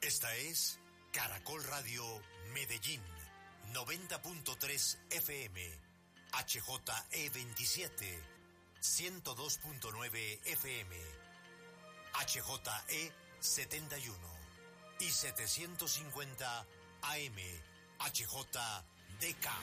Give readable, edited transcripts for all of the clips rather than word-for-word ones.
Esta es Caracol Radio Medellín, 90.3 FM, HJE27, 102.9 FM, HJE71 y 750 AM, HJDK.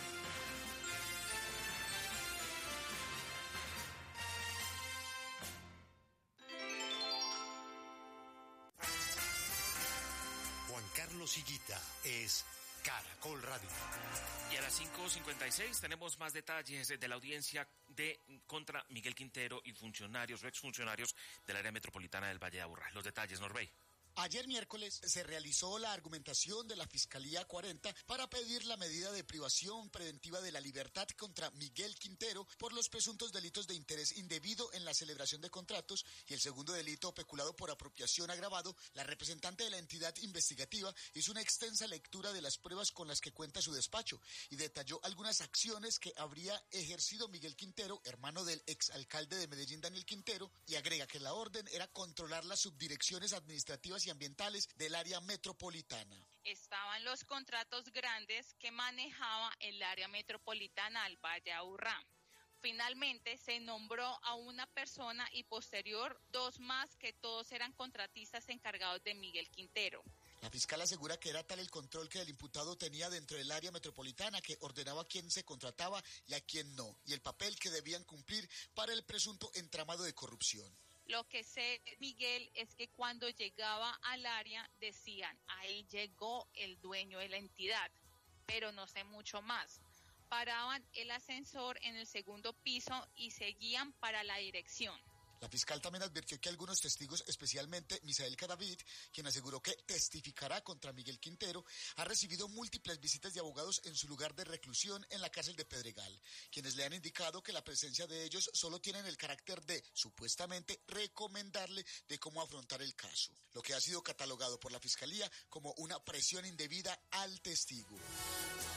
Juan Carlos Higuita es Caracol Radio. Y a las 5:56 tenemos más detalles de la audiencia contra Miguel Quintero y funcionarios o exfuncionarios del área metropolitana del Valle de Aburrá. Los detalles, Norbey. Ayer miércoles se realizó la argumentación de la Fiscalía 40 para pedir la medida de privación preventiva de la libertad contra Miguel Quintero por los presuntos delitos de interés indebido en la celebración de contratos y el segundo delito peculado por apropiación agravado. La representante de la entidad investigativa hizo una extensa lectura de las pruebas con las que cuenta su despacho y detalló algunas acciones que habría ejercido Miguel Quintero, hermano del exalcalde de Medellín, Daniel Quintero, y agrega que la orden era controlar las subdirecciones administrativas y ambientales del área metropolitana. Estaban los contratos grandes que manejaba el área metropolitana al Valle de Aburrá. Finalmente se nombró a una persona y posterior 2 más que todos eran contratistas encargados de Miguel Quintero. La fiscal asegura que era tal el control que el imputado tenía dentro del área metropolitana que ordenaba a quién se contrataba y a quién no, y el papel que debían cumplir para el presunto entramado de corrupción. Lo que sé, Miguel, es que cuando llegaba al área decían, ahí llegó el dueño de la entidad, pero no sé mucho más. Paraban el ascensor en el segundo piso y seguían para la dirección. La fiscal también advirtió que algunos testigos, especialmente Misael Cadavid, quien aseguró que testificará contra Miguel Quintero, ha recibido múltiples visitas de abogados en su lugar de reclusión en la cárcel de Pedregal, quienes le han indicado que la presencia de ellos solo tienen el carácter de, supuestamente, recomendarle de cómo afrontar el caso, lo que ha sido catalogado por la fiscalía como una presión indebida al testigo.